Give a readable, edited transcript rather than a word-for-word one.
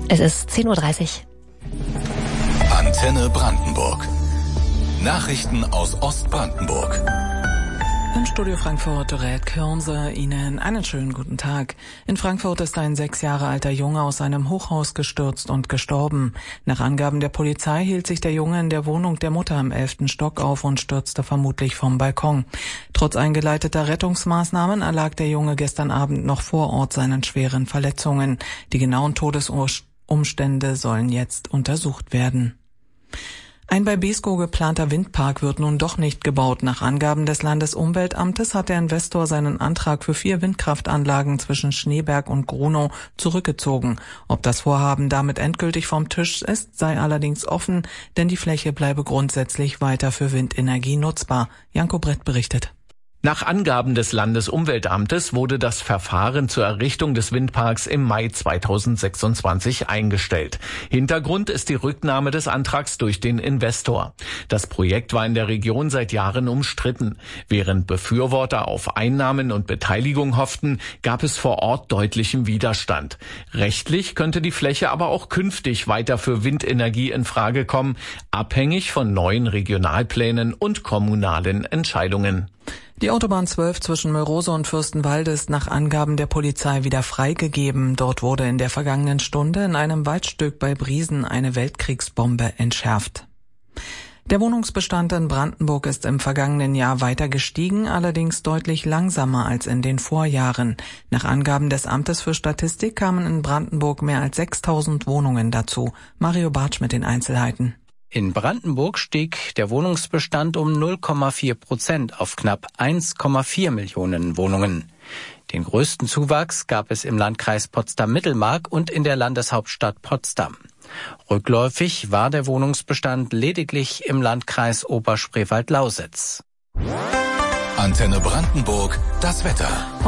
Es ist 10:30 Uhr. Antenne Brandenburg. Nachrichten aus Ostbrandenburg. Im Studio Frankfurt, Dorette Kürnse, Ihnen einen schönen guten Tag. In Frankfurt ist ein 6 Jahre alter Junge aus einem Hochhaus gestürzt und gestorben. Nach Angaben der Polizei hielt sich der Junge in der Wohnung der Mutter im 11. Stock auf und stürzte vermutlich vom Balkon. Trotz eingeleiteter Rettungsmaßnahmen erlag der Junge gestern Abend noch vor Ort seinen schweren Verletzungen. Die genauen Todesumstände sollen jetzt untersucht werden. Ein bei Beeskow geplanter Windpark wird nun doch nicht gebaut. Nach Angaben des Landesumweltamtes hat der Investor seinen Antrag für 4 Windkraftanlagen zwischen Schneeberg und Grunow zurückgezogen. Ob das Vorhaben damit endgültig vom Tisch ist, sei allerdings offen, denn die Fläche bleibe grundsätzlich weiter für Windenergie nutzbar. Janko Brett berichtet. Nach Angaben des Landesumweltamtes wurde das Verfahren zur Errichtung des Windparks im Mai 2026 eingestellt. Hintergrund ist die Rücknahme des Antrags durch den Investor. Das Projekt war in der Region seit Jahren umstritten. Während Befürworter auf Einnahmen und Beteiligung hofften, gab es vor Ort deutlichen Widerstand. Rechtlich könnte die Fläche aber auch künftig weiter für Windenergie in Frage kommen, abhängig von neuen Regionalplänen und kommunalen Entscheidungen. Die Autobahn 12 zwischen Mölrose und Fürstenwalde ist nach Angaben der Polizei wieder freigegeben. Dort wurde in der vergangenen Stunde in einem Waldstück bei Briesen eine Weltkriegsbombe entschärft. Der Wohnungsbestand in Brandenburg ist im vergangenen Jahr weiter gestiegen, allerdings deutlich langsamer als in den Vorjahren. Nach Angaben des Amtes für Statistik kamen in Brandenburg mehr als 6.000 Wohnungen dazu. Mario Bartsch mit den Einzelheiten. In Brandenburg stieg der Wohnungsbestand um 0,4% auf knapp 1,4 Millionen Wohnungen. Den größten Zuwachs gab es im Landkreis Potsdam-Mittelmark und in der Landeshauptstadt Potsdam. Rückläufig war der Wohnungsbestand lediglich im Landkreis Oberspreewald-Lausitz. Antenne Brandenburg, das Wetter.